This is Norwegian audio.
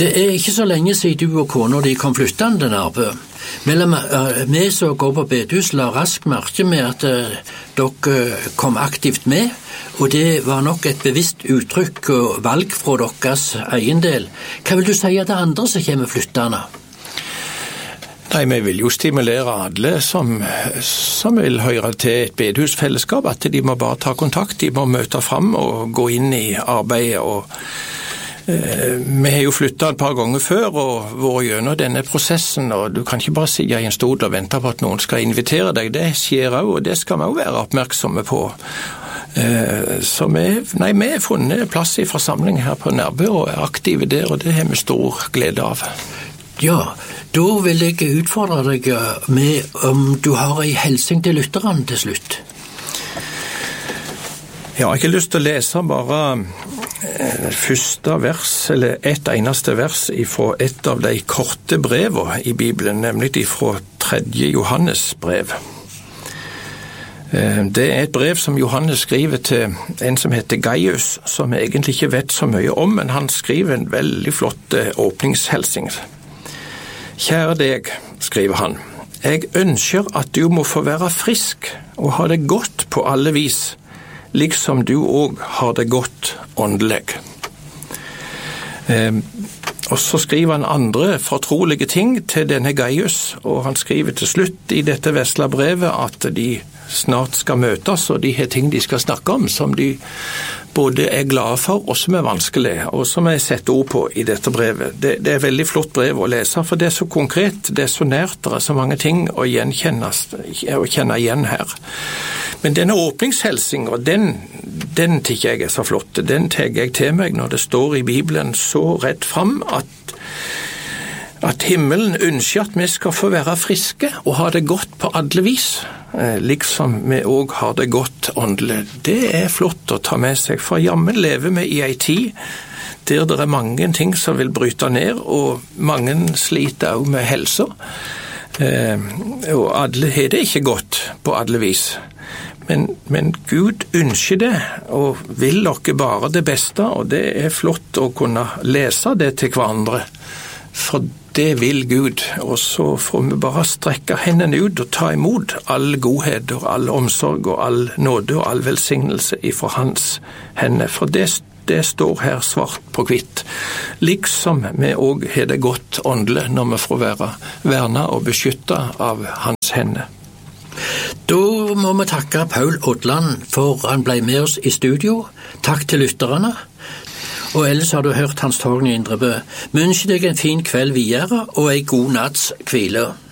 Det ikke så lenge siden du og kona de kom flyttende Nærbø. Vi som går på bedehus la raskt merke med at dere kom aktivt med, og det var nok et bevisst uttrykk og valg fra deres egen del. Hva vil du si til andre som kommer flyttende? Nei, vi vil jo stimulere alle som vil høre til et bedehusfellesskap, at de må bare ta kontakt, de må møte frem og gå inn i arbeidet. Og vi har jo flyttet et par ganger før og vært gjennom denne prosessen, og du kan ikke bare sitte i en stol og vente på at noen skal invitere deg. Det skjer også, og det skal vi også være oppmerksomme på. Så vi har funnet plass i forsamling her på Nærbø og er aktive der, og det har vi stor glede av. Ja, da vil jeg utfordre deg med om du har en hilsen til lytterne til slutt. Ja, jeg har lyst til å lese bare første vers, eller et eneste vers fra et av de korte brevene i Bibelen, nemlig fra 3. Johannes brev. Det er et brev som Johannes skriver til en som heter Gaius, som jeg egentlig ikke vet så mye om, men han skriver en veldig flott åpningshelsing. Kjære deg, skriver han, jeg ønsker at du må få være frisk og ha det godt på alle vis, liksom du også har det godt åndelig. Og så skriver han andre fortrolige ting til denne Gaius, og han skriver til slutt i dette vesle brevet at de snart skal møtes, og de har ting de skal snakke om, som de både er glade for, og som er vanskelige, og som jeg setter ord på i dette brevet. Det er et veldig flott brev å lese, for det er så konkret, det er så nært, det er så mange ting å kjenne igjen her. Men denne åpningshelsingen, den tykker jeg er så flott. Den tar jeg til meg når det står i Bibelen så rett fram at himmelen ønsker at vi skal få være friske og ha det godt på alle vis, liksom vi også har det godt åndelig. Det er flott å ta med seg, for jammen lever vi i en tid der det er mange ting som vil bryte ned, og mange sliter også med helsa. Og alle har det ikke godt på alle vis. Men Gud ønsker det, og vil dere bare det beste, og det er flott å kunne lese det til hverandre, for det vil Gud, og så får vi bare strekke hendene ut og ta imot all godhet og all omsorg og all nåde og all velsignelse ifra hans hender, for det står her svart på hvitt, liksom vi også har det godt åndelig når vi får være vernet og beskyttet av hans hender. Da må vi takke Paul Odland for han ble med oss i studio. Takk til lytterne. Og ellers har du hørt Hans Torgny Indrebø. Vi ønsker deg en fin kveld videre og en god natts hvile.